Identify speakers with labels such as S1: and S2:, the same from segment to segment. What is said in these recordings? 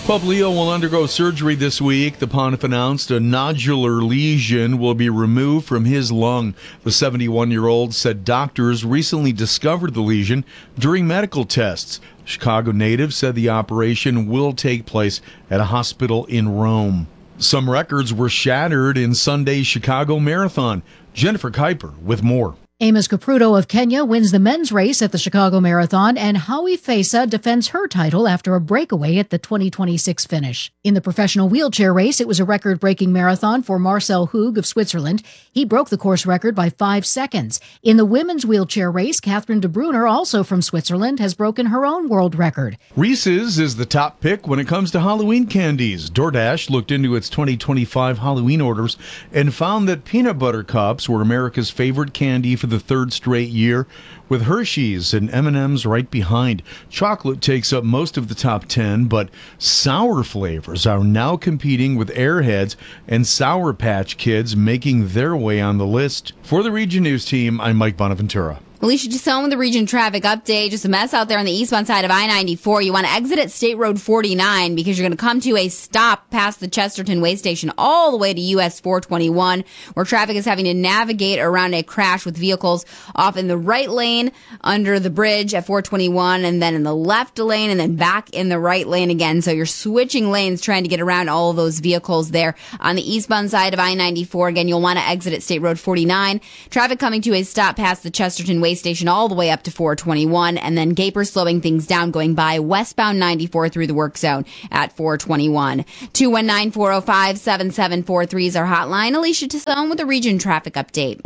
S1: Pope Leo will undergo surgery this week. The pontiff announced a nodular lesion will be removed from his lung. The 71-year-old said doctors recently discovered the lesion during medical tests. Chicago native said the operation will take place at a hospital in Rome. Some records were shattered in Sunday's Chicago Marathon. Jennifer Kuiper with more.
S2: Amos Kipruto of Kenya wins the men's race at the Chicago Marathon, and Howie Fesa defends her title after a breakaway at the 2026 finish. In the professional wheelchair race, it was a record-breaking marathon for Marcel Hug of Switzerland. He broke the course record by 5 seconds. In the women's wheelchair race, Catherine de Bruyne, also from Switzerland, has broken her own world record.
S1: Reese's is the top pick when it comes to Halloween candies. DoorDash looked into its 2025 Halloween orders and found that peanut butter cups were America's favorite candy for the third straight year, with Hershey's and M&M's right behind. Chocolate takes up most of the top 10, but sour flavors are now competing with Airheads and Sour Patch Kids making their way on the list. For the Region News team, I'm Mike Bonaventura.
S3: Alicia Gisone with the region traffic update. Just a mess out there on the eastbound side of I-94. You want to exit at State Road 49 because you're going to come to a stop past the Chesterton Way Station all the way to US 421, where traffic is having to navigate around a crash with vehicles off in the right lane under the bridge at 421, and then in the left lane, and then back in the right lane again. So you're switching lanes trying to get around all of those vehicles there on the eastbound side of I-94. Again, you'll want to exit at State Road 49. Traffic coming to a stop past the Chesterton Way Station all the way up to 421, and then Gaper slowing things down going by westbound 94 through the work zone at 421. 219-405-7743 is our hotline. Alicia Gisone with the region traffic update.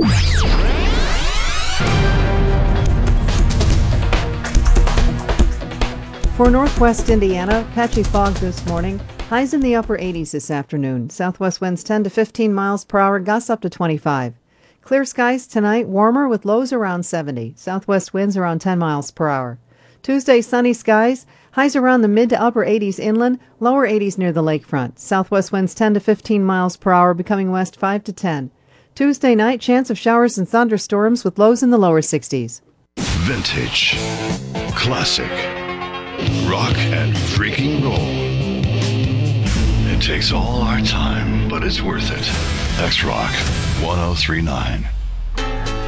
S4: For northwest Indiana, patchy fog this morning. Highs in the upper 80s this afternoon. Southwest winds 10 to 15 miles per hour, gusts up to 25. Clear skies tonight, warmer with lows around 70. Southwest winds around 10 miles per hour. Tuesday, sunny skies. Highs around the mid to upper 80s inland, lower 80s near the lakefront. Southwest winds 10 to 15 miles per hour, becoming west 5 to 10. Tuesday night, chance of showers and thunderstorms with lows in the lower 60s.
S5: Vintage, classic, rock and freaking roll. It takes all our time, but it's worth it. X-Rock 1039.